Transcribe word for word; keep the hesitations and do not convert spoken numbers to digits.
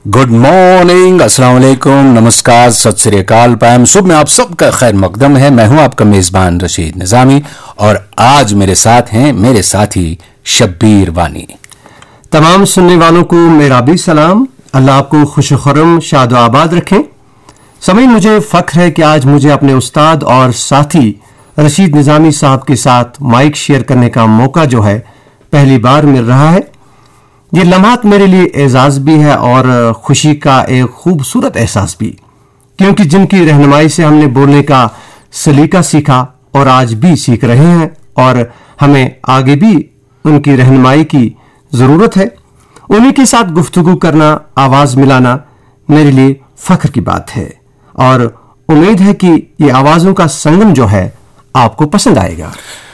Good morning, अस्सलाम वालेकुम, नमस्कार, सत श्री अकाल, पायम सुबह में आप सबका खैर मकदम है। मैं हूं आपका मेजबान रशीद निजामी और आज मेरे साथ हैं मेरे साथी शब्बीर वानी। तमाम सुनने वालों को मेरा भी सलाम। अल्लाह आपको खुश खुरम शाद आबाद रखें। समय मुझे फख्र है कि आज मुझे अपने उस्ताद और साथी रशीद निजामी साहब के साथ माइक शेयर करने का मौका जो है पहली बार मिल रहा है। ये लम्हात मेरे लिए एजाज भी है और खुशी का एक खूबसूरत एहसास भी, क्योंकि जिनकी रहनुमाई से हमने बोलने का सलीका सीखा और आज भी सीख रहे हैं और हमें आगे भी उनकी रहनुमाई की ज़रूरत है, उन्हीं के साथ गुफ्तगू करना, आवाज़ मिलाना मेरे लिए फ़ख्र की बात है और उम्मीद है कि ये आवाज़ों का संगम जो है आपको पसंद आएगा।